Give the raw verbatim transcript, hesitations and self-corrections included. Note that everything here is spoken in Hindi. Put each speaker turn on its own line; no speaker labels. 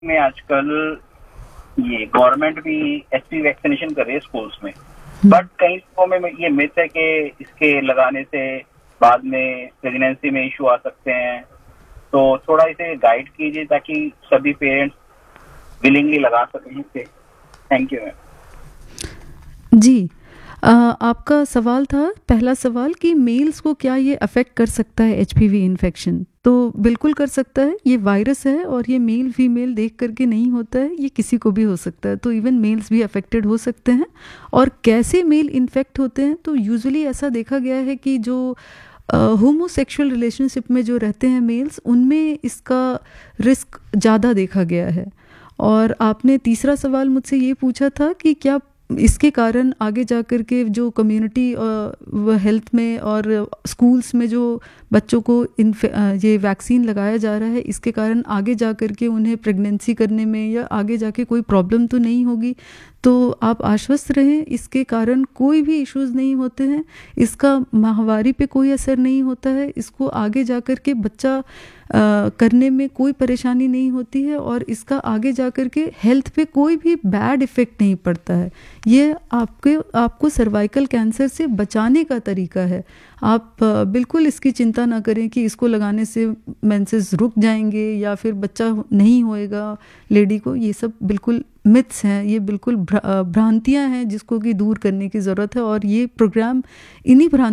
में आजकल ये गवर्नमेंट भी एचपीवी वैक्सीनेशन कर रही है स्कूल्स में, बट कई स्कूलों में ये मिथ है कि इसके लगाने से बाद में प्रेगनेंसी में इशू आ सकते हैं। तो थोड़ा इसे गाइड कीजिए ताकि सभी पेरेंट्स विलिंगली लगा सकें इसे। Thank you ma'am.
जी, अ, आपका सवाल था, पहला सवाल कि मेल्स को क्या ये अफेक्ट कर सकता है एचपीवी इन्फेक्शन। तो बिल्कुल कर सकता है। ये वायरस है और ये मेल फीमेल देख करके नहीं होता है, ये किसी को भी हो सकता है। तो इवन मेल्स भी अफेक्टेड हो सकते हैं। और कैसे मेल इन्फेक्ट होते हैं, तो यूजुअली ऐसा देखा गया है कि जो होमोसेक्सुअल रिलेशनशिप में जो रहते हैं मेल्स, उनमें इसका रिस्क ज़्यादा देखा गया है। और आपने तीसरा सवाल मुझसे ये पूछा था कि क्या इसके कारण आगे जा कर के जो कम्युनिटी व हेल्थ में और स्कूल्स में जो बच्चों को इन्फे ये वैक्सीन लगाया जा रहा है, इसके कारण आगे जा कर के उन्हें प्रेगनेंसी करने में या आगे जाके कोई प्रॉब्लम तो नहीं होगी। तो आप आश्वस्त रहें, इसके कारण कोई भी इश्यूज़ नहीं होते हैं। इसका माहवारी पे कोई असर नहीं होता है। इसको आगे जा कर के बच्चा आ, करने में कोई परेशानी नहीं होती है और इसका आगे जा कर के हेल्थ पे कोई भी बैड इफ़ेक्ट नहीं पड़ता है। ये आपके आपको सर्वाइकल कैंसर से बचाने का तरीका है। आप आ, बिल्कुल इसकी चिंता ना करें कि इसको लगाने से मेंसेस रुक जाएंगे या फिर बच्चा नहीं होएगा लेडी को। ये सब बिल्कुल मिथ्स हैं, ये बिल्कुल भ्रांतियां हैं जिसको कि दूर करने की ज़रूरत है। और ये प्रोग्राम इन्हीं भ्रांतियों